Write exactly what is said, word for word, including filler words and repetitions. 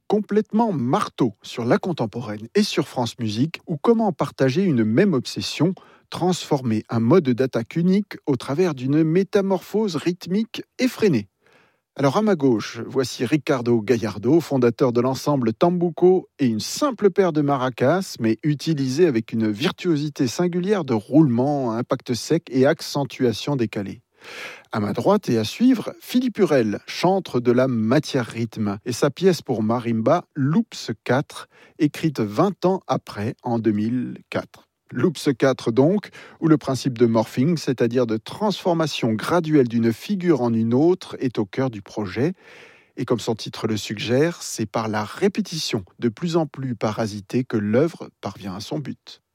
complètement marteau sur la contemporaine et sur France Musique, ou comment partager une même obsession, transformer un mode d'attaque unique au travers d'une métamorphose rythmique effrénée. Alors à ma gauche, voici Ricardo Gallardo, fondateur de l'ensemble Tambuco et une simple paire de maracas, mais utilisée avec une virtuosité singulière de roulement, impact sec et accentuation décalée. À ma droite et à suivre, Philippe Hurel, chantre de la matière rythme, et sa pièce pour marimba Loops quatre, écrite vingt ans après, en deux mille quatre. Loops quatre donc, où le principe de morphing, c'est-à-dire de transformation graduelle d'une figure en une autre, est au cœur du projet. Et comme son titre le suggère, c'est par la répétition de plus en plus parasitée que l'œuvre parvient à son but.